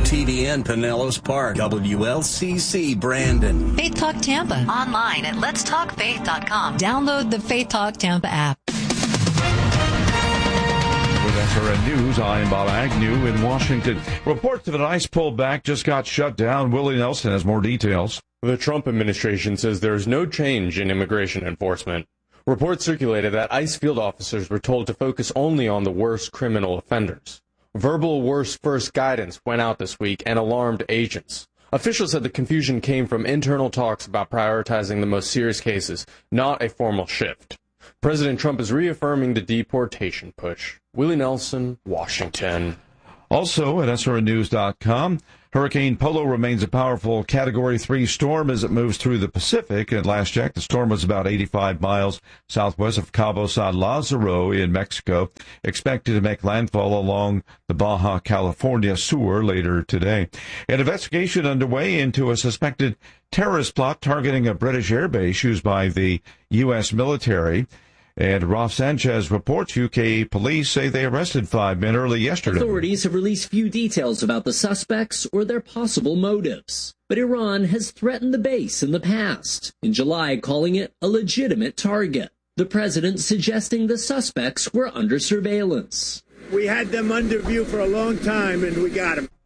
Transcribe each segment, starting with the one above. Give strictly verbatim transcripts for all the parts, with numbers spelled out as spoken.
T V N Pinellas Park, W L C C Brandon. Faith Talk Tampa. Online at lets talk faith dot com. Download the Faith Talk Tampa app. With S R N News, I'm Bob Agnew in Washington. Reports of an ICE pullback just got shut down. Willie Nelson has more details. The Trump administration says there is no change in immigration enforcement. Reports circulated that ICE field officers were told to focus only on the worst criminal offenders. Verbal worst first guidance went out this week and alarmed agents. Officials said the confusion came from internal talks about prioritizing the most serious cases, not a formal shift. President Trump is reaffirming the deportation push. Willie Nelson, Washington. Also at S R N news dot com, Hurricane Polo remains a powerful Category three storm as it moves through the Pacific. At last check, the storm was about eighty-five miles southwest of Cabo San Lazaro in Mexico, expected to make landfall along the Baja California Sur later today. An investigation underway into a suspected terrorist plot targeting a British airbase used by the U S military. And Ralph Sanchez reports U K police say they arrested five men early yesterday. Authorities have released few details about the suspects or their possible motives. But Iran has threatened the base in the past, in July calling it a legitimate target. The president suggesting the suspects were under surveillance. We had them under view for a long time, and we got them.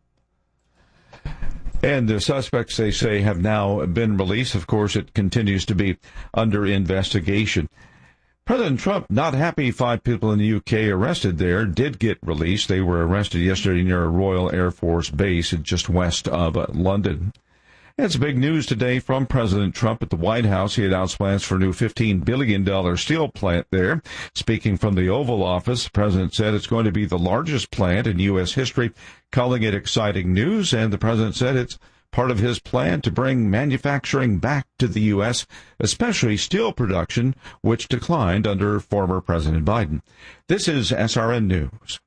And the suspects, they say, have now been released. Of course, it continues to be under investigation. President Trump, not happy five people in the U K arrested there, did get released. They were arrested yesterday near a Royal Air Force base just west of uh, London. It's big news today from President Trump at the White House. He announced plans for a new fifteen billion dollars steel plant there. Speaking from the Oval Office, the president said it's going to be the largest plant in U S history, calling it exciting news. And the president said it's part of his plan to bring manufacturing back to the U S, especially steel production, which declined under former President Biden. This is S R N News.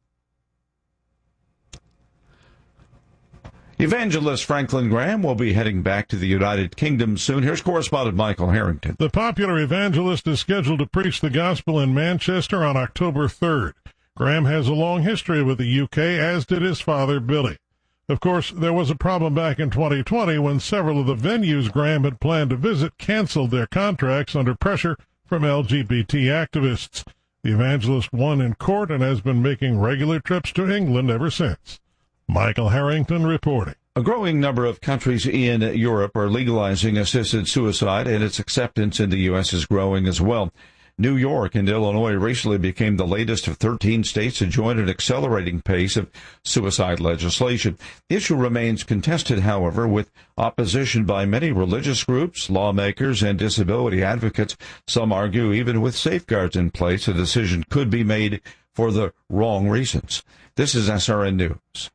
Evangelist Franklin Graham will be heading back to the United Kingdom soon. Here's correspondent Michael Harrington. The popular evangelist is scheduled to preach the gospel in Manchester on October third. Graham has a long history with the U K, as did his father, Billy. Of course, there was a problem back in twenty twenty when several of the venues Graham had planned to visit canceled their contracts under pressure from L G B T activists. The evangelist won in court and has been making regular trips to England ever since. Michael Harrington reporting. A growing number of countries in Europe are legalizing assisted suicide, and its acceptance in the U S is growing as well. New York and Illinois recently became the latest of thirteen states to join an accelerating pace of suicide legislation. The issue remains contested, however, with opposition by many religious groups, lawmakers, and disability advocates. Some argue even with safeguards in place, a decision could be made for the wrong reasons. This is S R N News.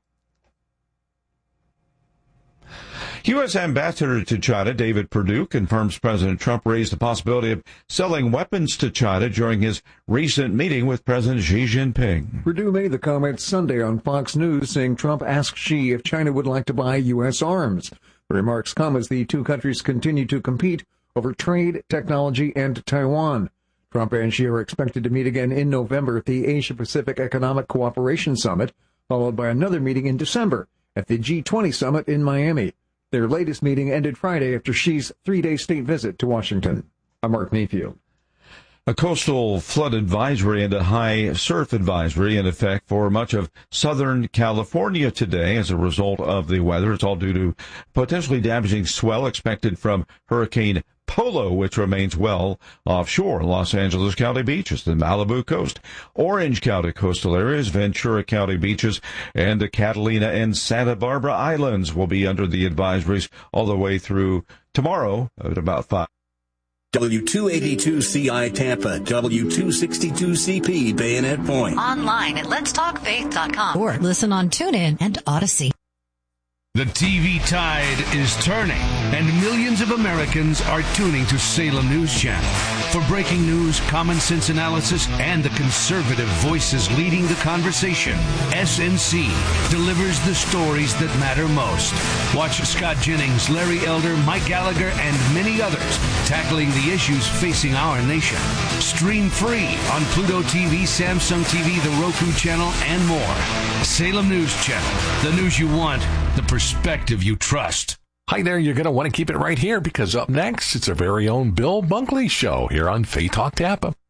U S Ambassador to China David Perdue confirms President Trump raised the possibility of selling weapons to China during his recent meeting with President Xi Jinping. Perdue made the comments Sunday on Fox News, saying Trump asked Xi if China would like to buy U S arms. The remarks come as the two countries continue to compete over trade, technology, and Taiwan. Trump and Xi are expected to meet again in November at the Asia-Pacific Economic Cooperation Summit, followed by another meeting in December at the G twenty Summit in Miami. Their latest meeting ended Friday after Xi's three-day state visit to Washington. I'm Mark Mayfield. A coastal flood advisory and a high surf advisory in effect for much of Southern California today as a result of the weather. It's all due to potentially damaging swell expected from Hurricane Polo, which remains well offshore. Los Angeles County beaches, the Malibu coast, Orange County coastal areas, Ventura County beaches, and the Catalina and Santa Barbara Islands will be under the advisories all the way through tomorrow at about five. W two eighty-two C I Tampa, W two sixty-two C P Bayonet Point. Online at lets talk faith dot com. Or listen on TuneIn and Odyssey. The T V tide is turning, and millions of Americans are tuning to Salem News Channel. For breaking news, common sense analysis, and the conservative voices leading the conversation, S N C delivers the stories that matter most. Watch Scott Jennings, Larry Elder, Mike Gallagher, and many others tackling the issues facing our nation. Stream free on Pluto T V, Samsung T V, the Roku channel, and more. Salem News Channel. The news you want, the perspective you trust. Hi there, you're going to want to keep it right here because up next, it's our very own Bill Bunkley Show here on Faith Talk Tampa.